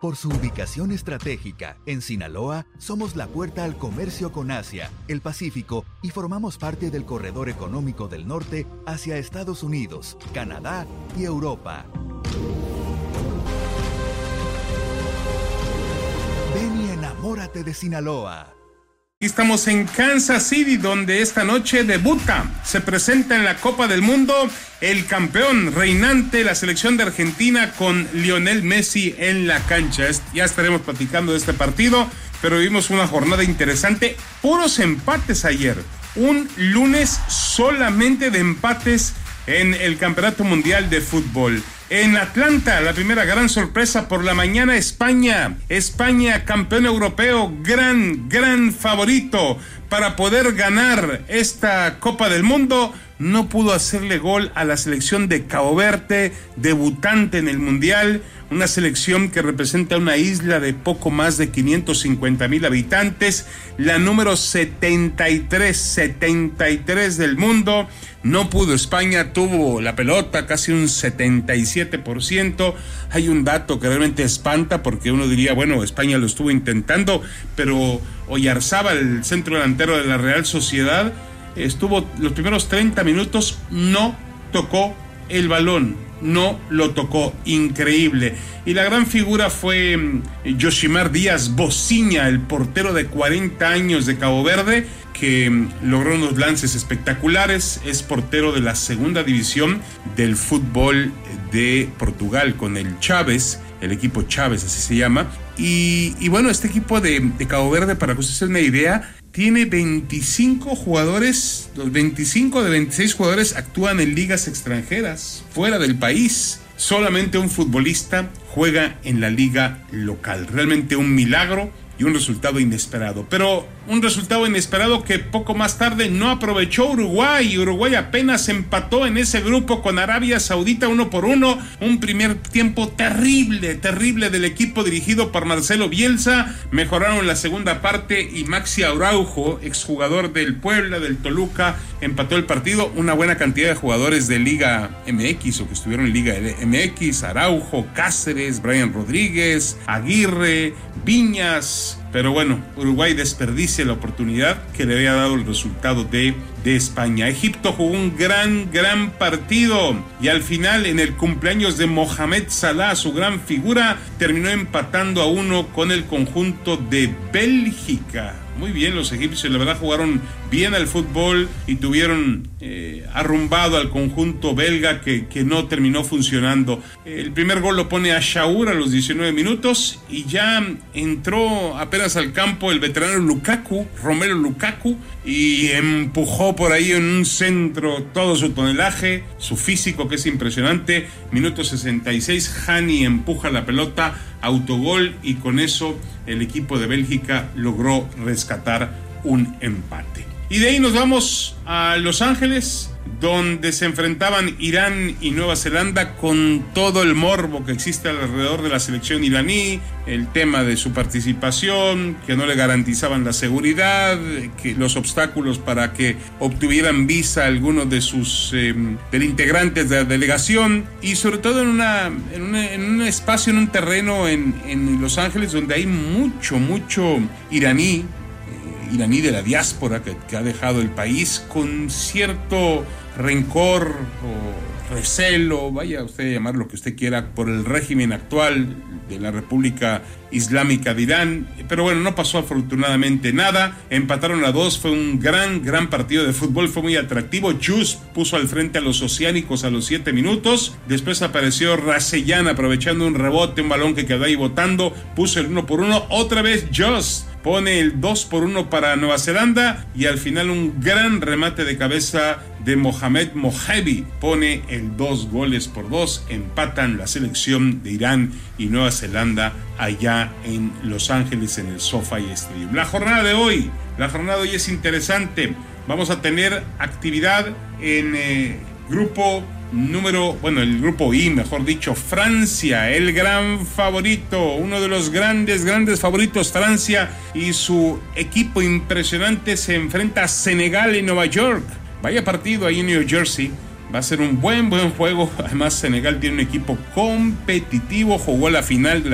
Por su ubicación estratégica, en Sinaloa, somos la puerta al comercio con Asia, el Pacífico y formamos parte del corredor económico del norte hacia Estados Unidos, Canadá y Europa. Ven y enamórate de Sinaloa. Estamos en Kansas City, donde esta noche debuta, se presenta en la Copa del Mundo el campeón reinante, la selección de Argentina, con Lionel Messi en la cancha. Ya estaremos platicando de este partido, pero vivimos una jornada interesante, puros empates ayer, un lunes solamente de empates en el Campeonato Mundial de Fútbol. En Atlanta, la primera gran sorpresa por la mañana, España, campeón europeo, gran favorito para poder ganar esta Copa del Mundo. No pudo hacerle gol a la selección de Cabo Verde, debutante en el Mundial, una selección que representa una isla de poco más de 550,000 habitantes, la número 73 del mundo. No pudo España, tuvo la pelota casi un 77%. Hay un dato que realmente espanta, porque uno diría, bueno, España lo estuvo intentando, pero Oyarzábal, el centro delantero de la Real Sociedad, estuvo los primeros 30 minutos, no tocó el balón, no lo tocó, increíble. Y la gran figura fue Yoshimar Díaz Bociña, el portero de 40 años de Cabo Verde, que logró unos lances espectaculares. Es portero de la segunda división del fútbol de Portugal con el Chaves, el equipo Chaves, así se llama. Y bueno, este equipo de Cabo Verde, para que usted se dé una idea, tiene 25 jugadores, los 25 de 26 jugadores actúan en ligas extranjeras, fuera del país. Solamente un futbolista juega en la liga local. Realmente un milagro y un resultado inesperado. Pero un resultado inesperado que poco más tarde no aprovechó Uruguay. Uruguay apenas empató en ese grupo con Arabia Saudita 1-1. Un primer tiempo terrible del equipo dirigido por Marcelo Bielsa. Mejoraron la segunda parte y Maxi Araujo, exjugador del Puebla, del Toluca, empató el partido. Una buena cantidad de jugadores de Liga MX o que estuvieron en Liga MX: Araujo, Cáceres, Brian Rodríguez, Aguirre, Viñas. Pero bueno, Uruguay desperdicia la oportunidad que le había dado el resultado de España. Egipto jugó un gran partido y al final, en el cumpleaños de Mohamed Salah, su gran figura, terminó empatando 1 con el conjunto de Bélgica. Muy bien los egipcios, la verdad jugaron bien al fútbol y tuvieron arrumbado al conjunto belga que no terminó funcionando. El primer gol lo pone Achaour a los 19 minutos y ya entró apenas al campo el veterano Romelu Lukaku, y empujó por ahí en un centro todo su tonelaje, su físico, que es impresionante. Minuto 66, Hani empuja la pelota, autogol, y con eso el equipo de Bélgica logró rescatar un empate. Y de ahí nos vamos a Los Ángeles, donde se enfrentaban Irán y Nueva Zelanda, con todo el morbo que existe alrededor de la selección iraní, el tema de su participación, que no le garantizaban la seguridad, que los obstáculos para que obtuvieran visa algunos de sus del integrantes de la delegación, y sobre todo en un espacio, en un terreno en Los Ángeles donde hay mucho iraní de la diáspora que ha dejado el país con cierto rencor o recelo, vaya usted a llamar lo que usted quiera, por el régimen actual de la República Islámica de Irán. Pero bueno, no pasó afortunadamente nada, empataron a 2, fue un gran partido de fútbol, fue muy atractivo. Jus puso al frente a los oceánicos a los 7 minutos, después apareció Raseyan aprovechando un rebote, un balón que quedó ahí botando, puso el 1-1, otra vez Jus pone el 2-1 para Nueva Zelanda, y al final un gran remate de cabeza de Mohamed Mohebi pone el 2-2, empatan la selección de Irán y Nueva Zelanda allá en Los Ángeles, en el SoFi Stadium. La jornada de hoy es interesante. Vamos a tener actividad en el grupo I, mejor dicho, Francia, el gran favorito, uno de los grandes favoritos. Francia y su equipo impresionante se enfrenta a Senegal en Nueva York. Vaya partido ahí en New Jersey. Va a ser un buen juego. Además, Senegal tiene un equipo competitivo, jugó la final de